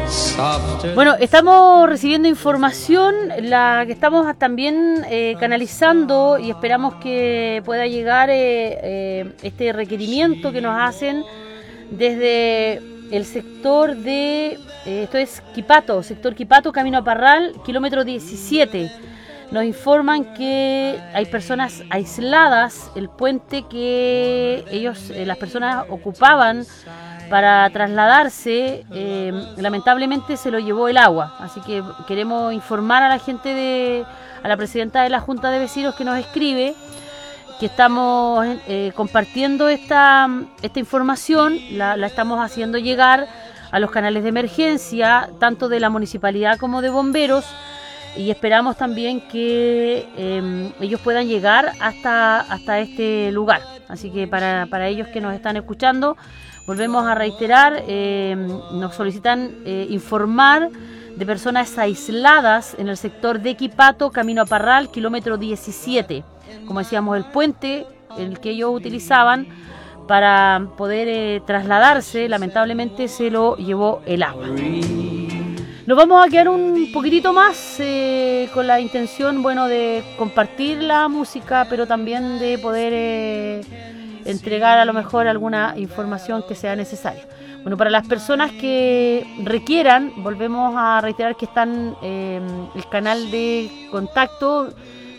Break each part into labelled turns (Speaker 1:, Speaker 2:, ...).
Speaker 1: Bueno, estamos recibiendo información, la que estamos también canalizando, y esperamos que pueda llegar este requerimiento que nos hacen desde el sector de, esto es Quipato, sector Quipato, camino a Parral, kilómetro 17. Nos informan que hay personas aisladas, el puente que ellos, las personas ocupaban para trasladarse, lamentablemente se lo llevó el agua. Así que queremos informar a la gente, a la presidenta de la Junta de Vecinos que nos escribe, que estamos compartiendo esta información, la estamos haciendo llegar a los canales de emergencia, tanto de la municipalidad como de bomberos, y esperamos también que ellos puedan llegar hasta este lugar. Así que para ellos que nos están escuchando, volvemos a reiterar, nos solicitan informar de personas aisladas en el sector de Quipato, camino a Parral, kilómetro 17. Como decíamos, el puente, el que ellos utilizaban para poder trasladarse, lamentablemente se lo llevó el agua. Nos vamos a quedar un poquitito más con la intención, bueno, de compartir la música, pero también de poder entregar a lo mejor alguna información que sea necesaria. Bueno, para las personas que requieran, volvemos a reiterar que están el canal de contacto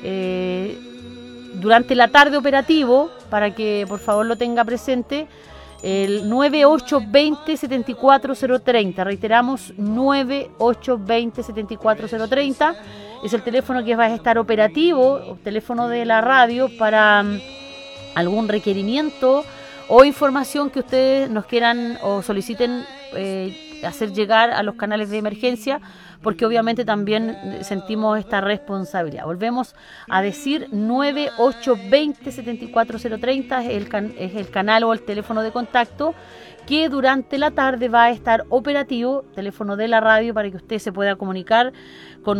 Speaker 1: durante la tarde operativo, para que por favor lo tenga presente, el 9820-74030, reiteramos, 9820-74030, es el teléfono que va a estar operativo, el teléfono de la radio para algún requerimiento o información que ustedes nos quieran o soliciten hacer llegar a los canales de emergencia, porque obviamente también sentimos esta responsabilidad. Volvemos a decir, 9820-74030 es el canal o el teléfono de contacto que durante la tarde va a estar operativo, teléfono de la radio, para que usted se pueda comunicar con